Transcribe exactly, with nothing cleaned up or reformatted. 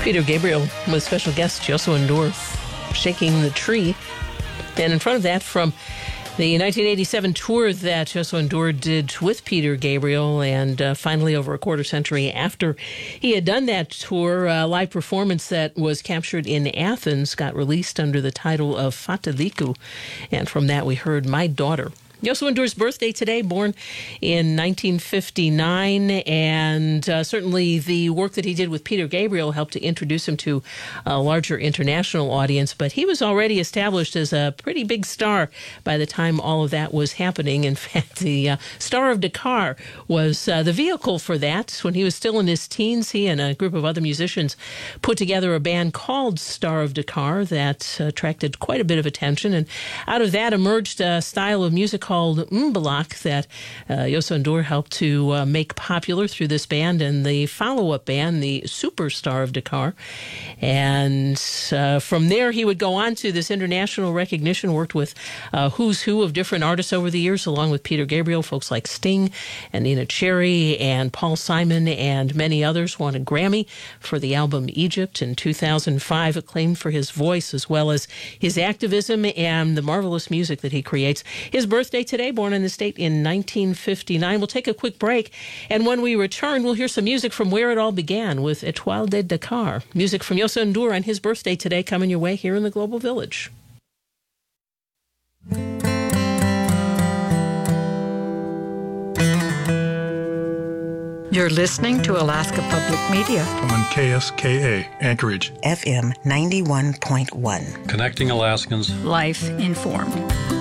Peter Gabriel with special guest Jocelyn Dorf, Shaking the Tree. And in front of that, from the nineteen eighty-seven tour that Jocelyn Dorf did with Peter Gabriel, and uh, finally over a quarter century after he had done that tour, a live performance that was captured in Athens got released under the title of Fataliku. And from that we heard My Daughter. Jocelyn Dorf's birthday today, born in nineteen fifty-nine, and uh, certainly the work that he did with Peter Gabriel helped to introduce him to a larger international audience, but he was already established as a pretty big star by the time all of that was happening. In fact, the uh, Star of Dakar was uh, the vehicle for that. When he was still in his teens, he and a group of other musicians put together a band called Star of Dakar that attracted quite a bit of attention, and out of that emerged a style of music called Mbalax that uh, Jocelyn Dorf helped to uh, make popular through this band and the follow-up band, the Superstar of Dakar. And uh, from there, he would go on to this international recognition, worked with uh, who's who of different artists over the years, along with Peter Gabriel, folks like Sting and Nina Cherry and Paul Simon and many others. Won a Grammy for the album Egypt in two thousand five, acclaimed for his voice as well as his activism and the marvelous music that he creates. His birthday today, born in the state in nineteen fifty-nine. We'll take a quick break, and when we return, we'll hear some music from where it all began with Etoile de Dakar. Music from Jocelyn Dorf on his birthday today coming your way here in the Global Village. You're listening to Alaska Public Media on K S K A, Anchorage, F M ninety-one point one. Connecting Alaskans. Life informed.